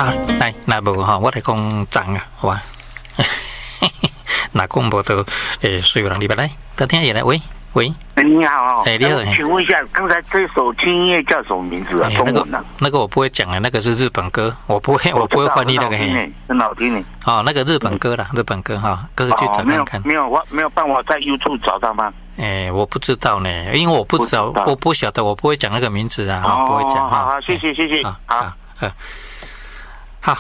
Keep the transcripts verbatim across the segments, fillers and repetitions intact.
好，来，那无哈，我来讲脏啊，好吧？那讲无就诶，所有人你别来，大听也来，喂喂， 你好， 哎，你好， 请问一下，刚才这首轻音乐叫什么名字啊？中文的？ 那个我不会讲啊，那个是日本歌，我不会，我不会翻译那个。 很好听呢。 哦，那个日本歌啦，日本歌哈，歌去找看看。 没有，我没有办法在 YouTube 找到吗？ 哎，我不知道呢，因为我不知道，我不晓得，我不会讲那个名字啊，不会讲。 好好，谢谢谢谢，好， 好。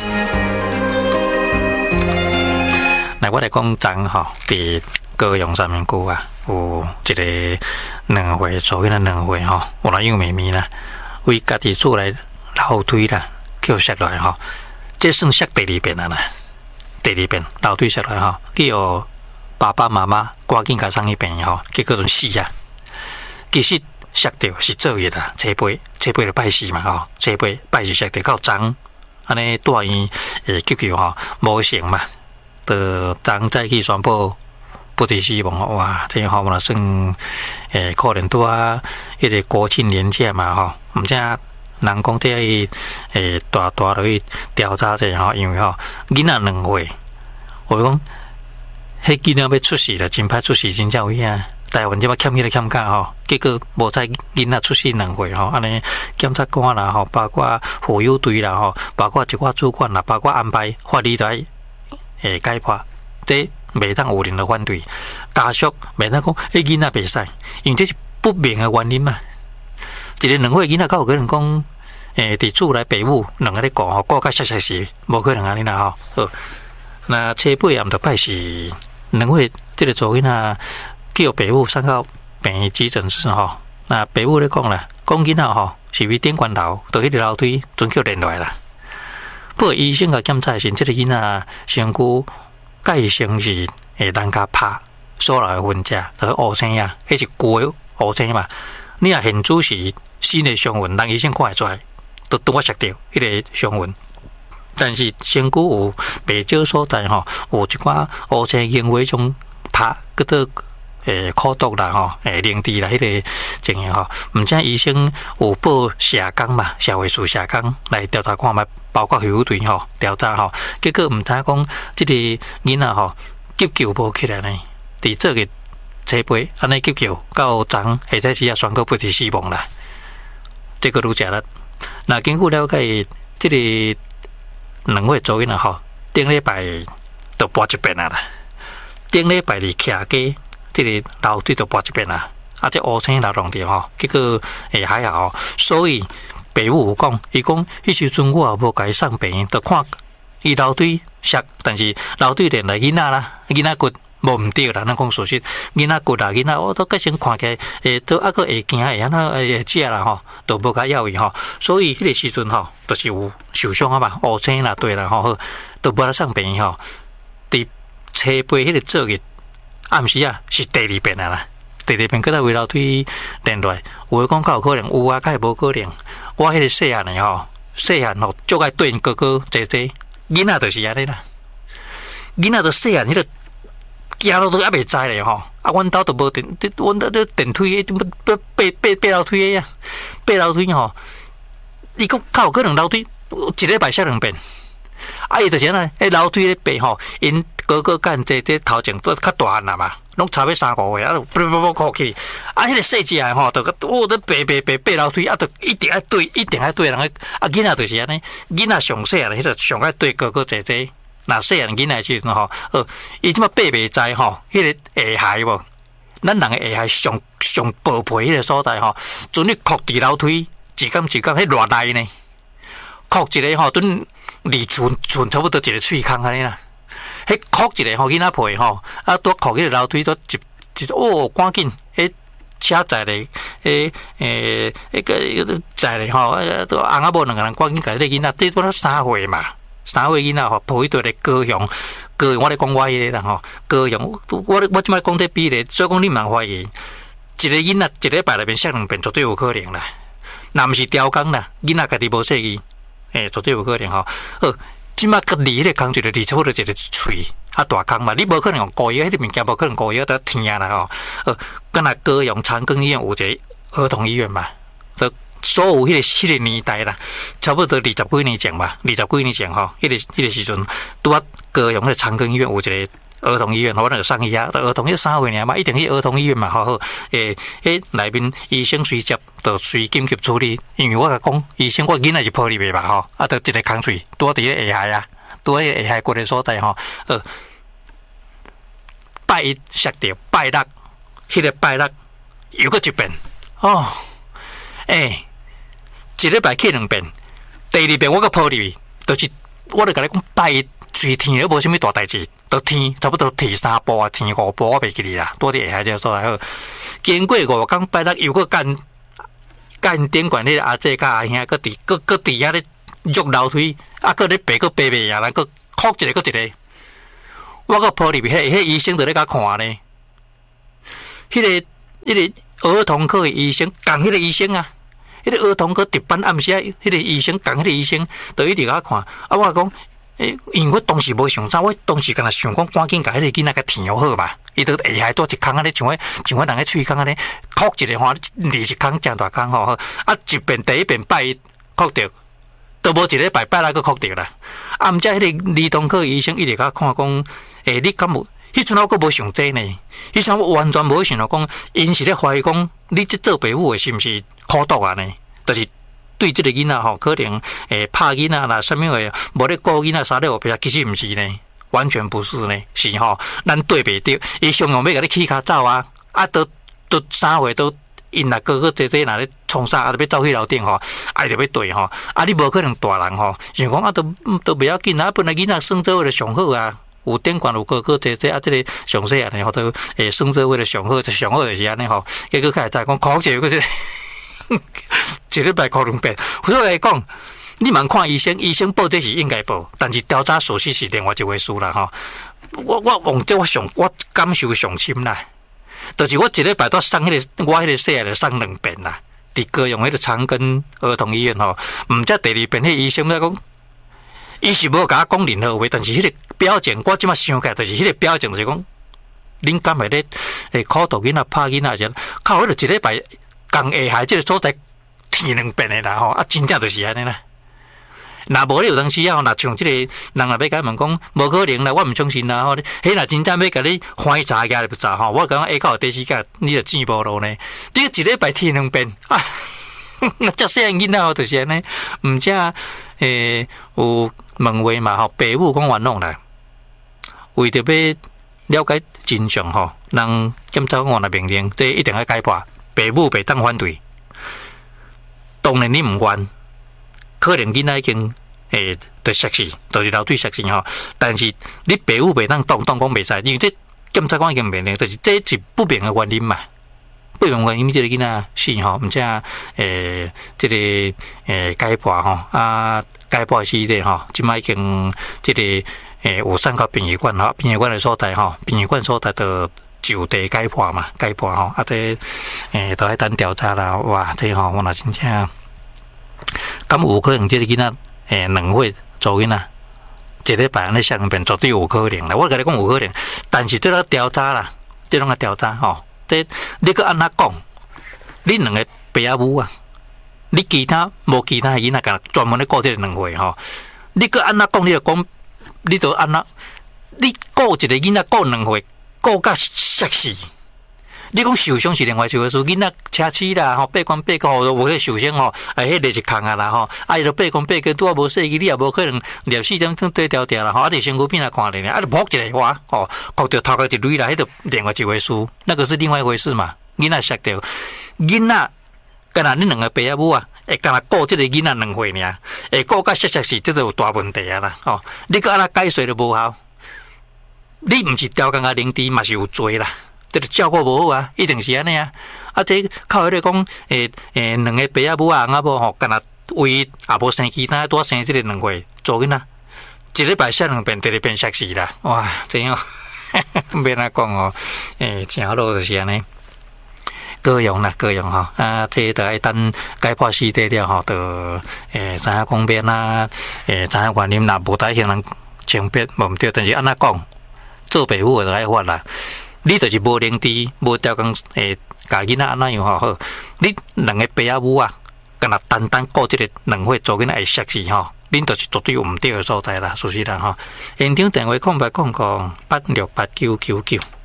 来，我来讲脏哈，伫歌咏上面歌啊，有一个两回，所谓的两回哈，有来幼妹妹啦，为家己厝来楼梯啦，叫摔落来哈，这算摔第二遍啦啦，第二遍楼梯摔落来哈，叫爸爸妈妈赶紧甲送去病院吼，结果就死啊！其实摔到是做业啦，车杯车杯就拜死嘛吼，车杯拜死摔到到脏，安尼大院诶急救吼无成嘛。的当再去宣布不治死亡，哇！这样吼嘛算诶，可能拄啊，迄个国庆年假嘛吼，毋知人讲这诶大大落去调查者吼，因为吼囡仔两岁，我讲迄囡仔要出事了，真歹出事真正有影。台湾即摆欠迄个欠假吼，结果无采囡仔出事两岁吼，安尼检察官啦吼，包括妇幼队啦吼，包括一寡主管啦，包括安排法律来。诶，解剖这袂当有人的反对，家属袂当讲，迄囡仔袂使，因为这是不明的原因嘛。一个两岁囡仔，敢有可能讲，诶，伫厝内父母两个咧顾吼，顾甲实实是无可能安尼啦吼。好，那车尾也毋着拜是两岁，这个做囡仔叫父母送到病院急诊室吼。那父母咧讲啦，讲囡仔吼是为顶关头，到迄个楼梯准叫连落来啦。不过医生甲检查时，这个囡仔身躯介成是诶人家拍所来的分者，就是乌青啊，迄是旧的乌青嘛。你若现主是新的伤痕，人医生看会出来，都拄我摔到迄个伤痕。但是身躯有袂少所在吼，有一寡乌青因为种拍嗰个诶苦毒啦吼，诶灵芝啦迄个情形吼，毋知医生有报社工嘛，社会处社工来调查看觅。包括妇幼队吼调查吼，结果毋知讲即个囡仔吼急救无起来呢，伫这个车杯安尼急救到昨下早时啊宣告不治死亡啦。这个愈食力。那经过了解，即个两月左右啦吼，顶礼拜就跋一遍啦。顶礼拜二徛街，即个楼梯就跋一遍啦。啊，这乌青流浪着吼，结果诶还好，所以。父母有讲，伊讲迄时阵我也无甲伊送病院，就看伊楼梯摔，但是楼梯连来囡仔啦，囡仔骨无毋对啦，咱讲事实，囡仔骨啦，囡仔我都个先看起来，诶，都还个会行会安那会食啦吼，都无甲要伊吼，所以迄个时阵吼，就是有受伤啊嘛，乌青啦对啦吼，好，都无来送病院吼，伫车杯迄个做嘅暗时啊，是第二遍啊啦。第二遍，佮他为楼梯连落来，有诶讲较有可能，有啊，较无可能。我迄个细汉诶吼，细汉吼，足爱对因哥哥姐姐，囡仔就是安尼啦。囡仔都细汉，迄个行路都还袂知咧吼。啊，阮兜都无电，阮兜都电梯，八八八八楼梯诶呀，八楼梯吼，伊讲较有可能楼梯一礼拜摔两遍。啊，伊就是安尼，迄楼梯咧爬吼，因哥哥干姐姐头前都较大汉啦嘛。拢差要三五岁啊，不不不哭起！啊，迄个细只诶吼，就我都爬爬爬爬楼梯，啊，就一定爱对，一定爱对人个。啊，囡仔就是安尼，囡仔上细汉，迄个上爱对哥哥姐姐。若细汉囡仔时阵吼，呃，伊即马爬袂知吼，迄个下海无，咱人个下海上上薄皮迄个所在吼，准你哭伫楼梯，一竿一竿，迄偌内呢？哭一个吼，准离寸寸差不多一个喙孔安尼啦。迄哭一个吼，囡仔皮吼，啊，拄哭迄个楼梯，拄一一哦，赶紧，迄车载咧，诶诶，迄个载咧吼，都翁仔某两个人赶紧甲迄个囡仔，这拄了三岁嘛，三岁囡仔吼，抱伊倒来高雄，高雄我咧讲我迄个啦吼，高雄，我我即摆讲这比例，所以讲你莫怀疑，一个囡仔一礼拜内面摔两遍，绝对有可能啦。若毋是雕工啦，囡仔家己无细意，诶，绝对有可能吼。好。即马个离迄个空一个离差不多一个喙啊大空嘛，你无可能用故意，迄个物件无可能故意得听啦吼。呃，敢若高雄长庚医院有一个儿童医院嘛， 所有迄、那个迄、那个年代啦，差不多二十几年前吧，二十几年前吼，迄、那个迄、那个时阵，拄啊高雄迄个长庚医院有一个儿童医院，我那个上医啊，儿童迄三岁尔嘛，一定去儿童医院嘛，好好，诶、欸，迄内面医生随接就随紧急处理，因为我甲讲，医生我囡仔是抱入去嘛吼，啊，就一个空喙拄伫咧下海啊，拄喺下海骨的所在吼，呃，拜一摔着，拜六，迄、那个拜六又搁一遍，哦，诶、欸。一礼拜去两遍，第二遍我搁抱入去，就是我著甲你讲，拜一随天都无啥物大代志，都天差不多天三步啊，天五步我袂记哩啦，多伫下海所在好。经过五工拜六又搁干干顶管迄个阿姐甲阿兄，搁伫搁搁伫遐咧喐楼梯，啊搁咧爬搁爬爬啊，咱搁哭一个搁一个，我搁抱入去，迄迄医生伫咧甲看咧，迄、那个迄、那个儿童科的医生，共迄个医生啊。迄个儿童科值班暗时，迄个医生共迄个医生，就一直甲看。啊，我讲，诶，因为我当时无想啥，我当时干那想讲，赶紧甲迄个囡仔甲填好嘛。伊就下海多一空啊，咧像我像我人个喙空啊咧，哭一个吼，二一空真大空吼。啊，一遍第一遍拜一哭着，都无一礼拜拜六个哭着啦。啊，毋则迄个儿童科医生一直甲看讲，诶，你敢无？迄阵我阁无想这呢，迄阵我完全无想到讲，因是咧怀疑讲，你即做爸母的是毋是苦毒啊呢？就是对即个囡仔吼，可能诶拍囡仔啦，啥物诶，无咧顾囡仔啥咧后壁，其实毋是呢，完全不是呢，是吼，咱对袂着，伊常用要甲你起骹走啊，啊，都都三岁都因若哥哥姐姐若咧创啥，啊，都要走去楼顶吼，啊，就要对吼，啊，你无可能大人吼，想讲啊，都都袂要紧啊，本来囡仔生做为了上好啊。有顶管有哥哥姐姐啊，这个上细汉的吼都诶，生做为了上好，就上好就是安尼吼。结果开再讲哭一个，一礼拜哭两遍。所以来讲，你茫看医生，医生报这是应该报，但是调查属实是另外一回事啦吼。我我往这我上我感受上深啦，就是我一礼拜都送迄、那个我迄个细汉就送两遍啦。伫高雄迄个长庚儿童医院吼，毋则第二遍迄个医生咧讲。伊是无甲我讲任何话，但是迄个表情，我即马想起来，就是迄个表情就是讲，恁敢会咧诶苦毒囡仔、拍囡仔者，靠，迄个一礼拜共下海即个所在天两遍的啦吼，啊，真正就是安尼啦。若无你有当时啊，若像即个人若要甲问讲，无可能啦，我毋相信啦吼。迄若真正要甲你欢查家就查吼，我感觉下到第四届你就进无路呢。你一礼拜天两遍啊，遮细汉囡仔吼就是安尼，毋则诶有。问话嘛吼，爸母讲冤枉啦，为着要了解真相吼，人检察官的命令，这一定要解破。爸母袂当反对，当然你毋愿，可能囡仔已经诶，着熟识，就是流水熟识吼。但是你爸母袂当动动讲袂使，因为这检察官已经命令，就是这是不明的原因嘛。不明原因，这个囡仔死吼，毋则诶，这个诶解破吼啊。解剖时咧吼，即摆已经即个诶有送到殡仪馆吼，殡仪馆的所在吼，殡仪馆所在的就地解剖嘛，解剖吼，啊这诶都喺等调查啦，哇，这吼我若真正，咁有可能即个囡仔诶两岁做囡仔，一礼拜安尼上两遍绝对有可能啦，我甲你讲有可能，但是这个调查啦，这种个调查吼，这你个安怎讲？你两个爸仔母啊？你其他无其他囡仔甲专门咧顾这个两岁吼，你搁安怎讲？你就讲，你就安怎？你顾一个囡仔顾两岁，顾甲熟死。你讲受伤是另外一回事，囡仔车齿啦吼，八关八过有迄受伤吼，哎，迄个是空啊啦吼，啊伊就八关八过，拄啊无细机，你也无可能廿四点钟对调调啦吼，啊伫身躯边来看咧，啊就扑一个哇，哦，哭着头壳一累啦，迄就另外一回事，那个是另外一回事嘛。囡仔摔着，囡仔。干那恁两个爸仔母啊，会干那顾即个囡仔两岁尔，会顾甲实实是，这就有大问题啊啦！哦，你搁安那解说都无效，你毋是调工啊零低嘛是有罪啦，这个照顾无好啊，一定是安尼啊！啊，这靠迄个讲，诶诶，两个爸仔母啊，阿某吼，干那唯一也无生其他，拄生即个两岁做囡仔，一礼拜生两遍，第二遍摔死啦！哇，这样免哪讲哦，诶，真好咯，就是安尼。各样啦，各样吼啊，这都爱等解剖尸体了吼，就诶，知影讲变啊，诶，知影原因若无大型人清别无毋对，但是安怎讲，做爸母就爱发啦。你就是无能力，无调工诶，家囡仔安怎样吼好？你两个爸仔母啊， 干那单单顾这个两岁做囡仔会熟识吼，恁就是绝对有毋对的所在啦，属实啦吼。现场电话空白空空八六八九九九。